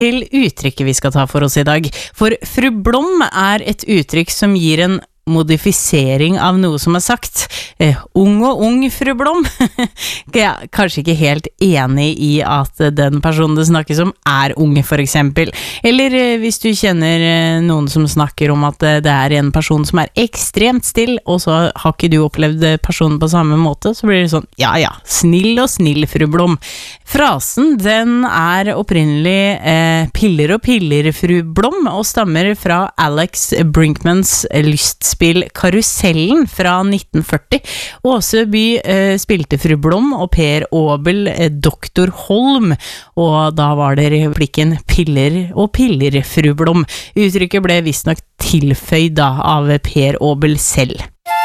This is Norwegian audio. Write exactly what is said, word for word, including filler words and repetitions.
Til uttrykket vi skal ta for oss i dag, for fru Blom er et uttrykk som gir en modifisering av noe som er sagt. Eh, ung og ung, fru Blom. Jeg er kanskje ikke helt enig i at den personen det snakkes om er ung, for eksempel. Eller eh, hvis du kjenner eh, noen som snakker om at eh, det er en person som er ekstremt still, og så har ikke du opplevd personen på samme måte, så blir det sånn, ja ja, snill og snill, fru Blom. Frasen, den er opprinnelig eh, piller og piller, fru Blom, og stammer fra Alex Brinkmans lystspill Karusellen fra nitten førti. Åseby eh, spilte fru Blom og Per Aabel eh, doktor Holm, og da var det replikken piller og piller, fru Blom. Uttrykket ble visstnok tilføyd da av Per Aabel selv.